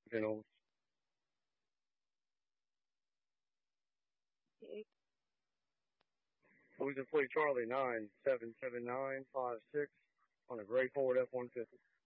General. We can fleet Charlie 977956 on a gray Ford F-150.